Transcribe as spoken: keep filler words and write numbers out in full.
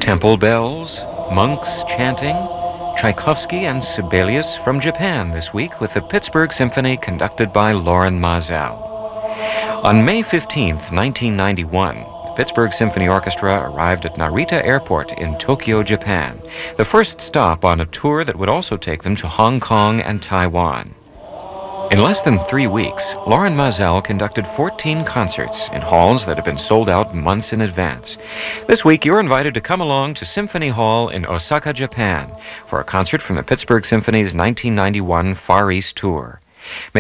Temple bells, monks chanting, Tchaikovsky and Sibelius from Japan this week with the Pittsburgh Symphony conducted by Loren Maazel. On May fifteenth, nineteen ninety-one, the Pittsburgh Symphony Orchestra arrived at Narita Airport in Tokyo, Japan, the first stop on a tour that would also take them to Hong Kong and Taiwan. In less than three weeks, Loren Maazel conducted fourteen concerts in halls that had been sold out months in advance. This week, you're invited to come along to Symphony Hall in Osaka, Japan, for a concert from the Pittsburgh Symphony's nineteen ninety-one Far East Tour.